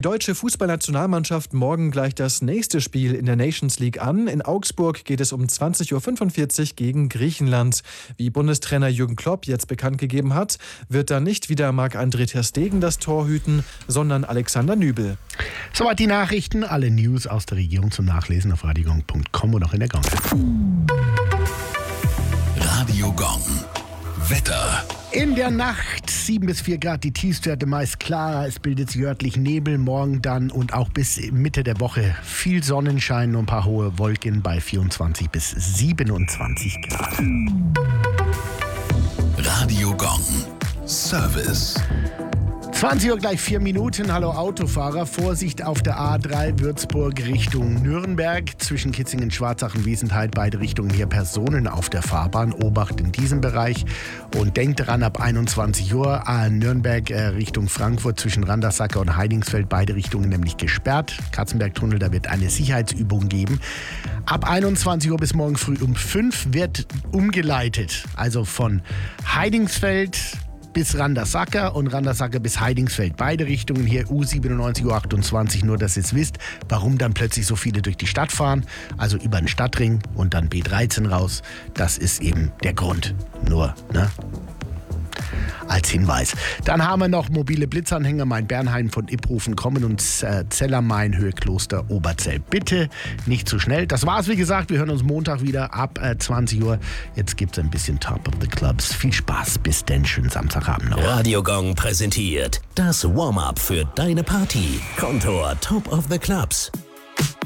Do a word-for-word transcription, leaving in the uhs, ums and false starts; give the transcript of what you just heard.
deutsche Fußballnationalmannschaft morgen gleich das nächste Spiel in der Nations League an. In Augsburg geht es um zwanzig Uhr fünfundvierzig gegen Griechenland. Wie Bundestrainer Jürgen Klopp jetzt bekannt gegeben hat, wird dann nicht wieder Marc-André ter Stegen das Tor hüten, sondern Alexander Nübel. Soweit die Nachrichten, alle News aus der Region zum Nachlesen auf radiogong punkt com und auch in der Gong. Radio Gong. Wetter. In der Nacht sieben bis vier Grad, die Tiefstwerte meist klarer. Es bildet sich örtlich Nebel, morgen dann und auch bis Mitte der Woche viel Sonnenschein und ein paar hohe Wolken bei vierundzwanzig bis siebenundzwanzig Grad. Radio Gong. Service. zwanzig Uhr gleich vier Minuten. Hallo Autofahrer. Vorsicht auf der A drei Würzburg Richtung Nürnberg. Zwischen Kitzingen, Schwarzach und Wiesenthal. Beide Richtungen hier Personen auf der Fahrbahn. Obacht in diesem Bereich. Und denkt daran, ab einundzwanzig Uhr äh, Nürnberg äh, Richtung Frankfurt zwischen Randersacker und Heidingsfeld. Beide Richtungen nämlich gesperrt. Katzenbergtunnel, da wird eine Sicherheitsübung geben. Ab einundzwanzig Uhr bis morgen früh um fünf wird umgeleitet. Also von Heidingsfeld bis Randersacker und Randersacker bis Heidingsfeld. Beide Richtungen hier U siebenundneunzig Uhr achtundzwanzig, nur dass ihr es wisst, warum dann plötzlich so viele durch die Stadt fahren. Also über den Stadtring und dann B dreizehn raus. Das ist eben der Grund. Nur, ne? Als Hinweis. Dann haben wir noch mobile Blitzanhänger, Main-Bernheim von Iprufen kommen und äh, Zellermain, Höhe Kloster, Oberzell. Bitte nicht zu schnell. Das war's, wie gesagt. Wir hören uns Montag wieder ab äh, zwanzig Uhr. Jetzt gibt's ein bisschen Top of the Clubs. Viel Spaß. Bis denn. Schönen Samstagabend noch. Radio Gong präsentiert das Warm-up für deine Party. Kontor Top of the Clubs.